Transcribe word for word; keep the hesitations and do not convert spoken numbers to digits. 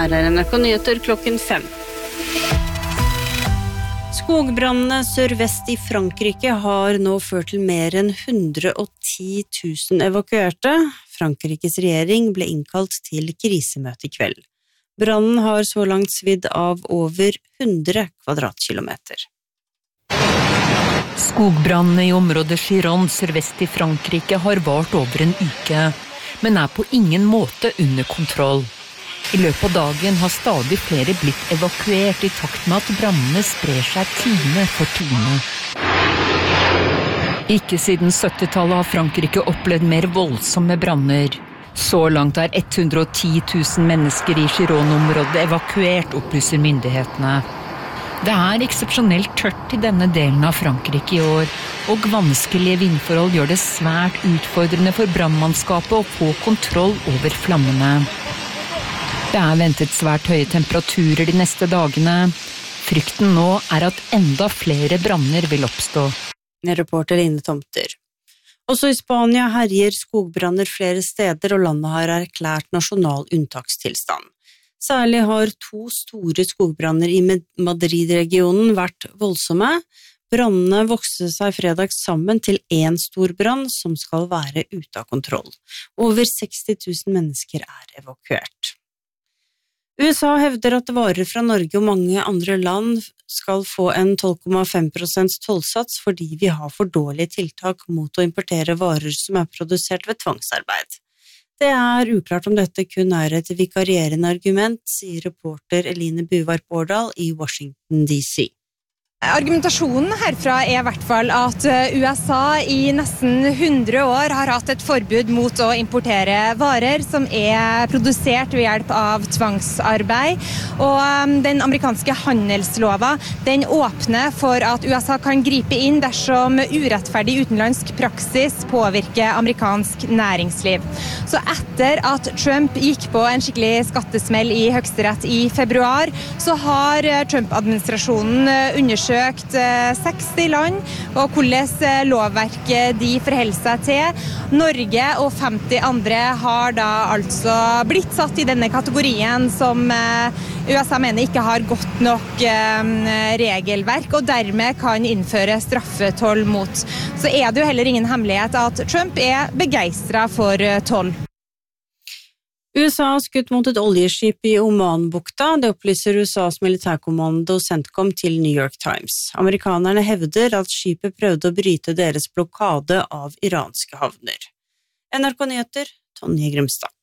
Her er N R K Nyheter klokken fem. Skogbrannene sørvest i Frankrike har nå ført til mer enn hundre og ti tusen evakuerte. Frankrikes regjering ble innkalt til krisemøte i kveld. Brannen har så langt svidd av over hundre kvadratkilometer. Skogbrannene i området Gironde sørvest i Frankrike har vart over en uke, men er på ingen måte under kontroll. I løpet av dagen har stadig flere blitt evakuert i takt med at brannene sprer seg time for time. Ikke siden syttitallet har Frankrike opplevd mer voldsomme branner. Så langt er hundre og ti tusen mennesker i Gironde-området evakuert, opplyser myndighetene. Det er eksepsjonelt tørt i denne delen av Frankrike i år, og vanskelige vindforhold gjør det svært utfordrende for brannmannskapet å få kontroll over flammene. Det er ventet svært høye temperaturer de neste dagene. Frykten nå er at enda flere branner vil oppstå. Reporter Ine Tomter. Også i Spania herjer skogbranner flere steder, og landet har erklært nasjonal unntakstilstand. Særlig har to store skogbranner i Madrid-regionen vært voldsomme. Brannene vokste seg fredag sammen til en stor brann som skal være ute av kontroll. Over seksti tusen mennesker er evakuert. U S A hevder at varer fra Norge og mange andre land skal få en tolv komma fem prosent tollsats fordi vi har for dårlige tiltak mot å importere varer som er produsert ved tvangsarbeid. Det er uklart om dette kun er et vikarierende argument, sier reporter Eline Buvar-Bårdal i Washington D C. Argumentasjonen herfra er i hvert fall at U S A i nesten hundre år har hatt et forbud mot å importere varer som er produsert ved hjelp av tvangsarbeid. Og den amerikanske handelslova, den åpner for at U S A kan gripe inn dersom urettferdig utenlandsk praksis påvirker amerikansk næringsliv. Så etter at Trump gikk på en skikkelig skattesmell i Høyesterett i februar, så har Trump-administrasjonen undersøkt seksti land og hvordan lovverket de forholder seg til. Norge og femti andre har da altså blitt satt i denne kategorien som U S A mener ikke har godt nok regelverk og dermed kan innføre straffetoll mot. Så er det jo heller ingen hemmelighet at Trump er begeistret for toll. U S A har skutt mot et oljeskip i Omanbukta, det opplyser U S A's militærkommando CENTCOM til New York Times. Amerikanerne hevder at skipet prøvde å bryte deres blokade av iranske havner. N R K Nyheter, Tonje Grimstad.